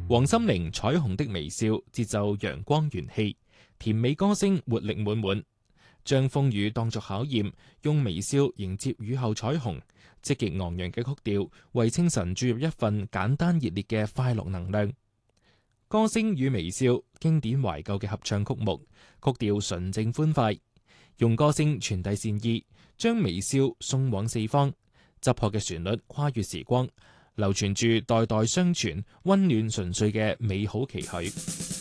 王心凌彩虹的微笑，節奏陽光元氣，甜美歌聲活力滿滿，將風雨當作考驗，用微笑迎接雨後彩虹。積極昂揚嘅曲調，為清晨注入一份簡單熱烈嘅快樂能量。歌聲與微笑，經典懷舊嘅合唱曲目，曲調純正歡快，用歌聲傳遞善意，將微笑送往四方。質樸嘅旋律跨越時光，流傳住代代相傳、溫暖純粹嘅美好期許。